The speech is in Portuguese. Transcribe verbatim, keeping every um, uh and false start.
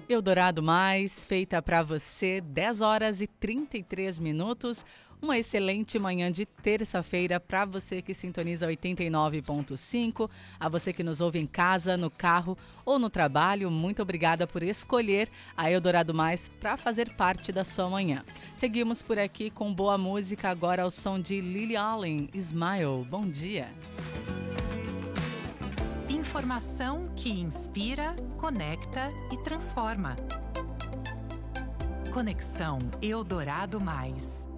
Eldorado Mais, feita para você, dez horas e trinta e três minutos. Uma excelente manhã de terça-feira para você que sintoniza oitenta e nove ponto cinco, a você que nos ouve em casa, no carro ou no trabalho. Muito obrigada por escolher a Eldorado Mais para fazer parte da sua manhã. Seguimos por aqui com boa música, agora ao som de Lily Allen, Smile. Bom dia. Informação que inspira, conecta e transforma. Conexão Eldorado Mais.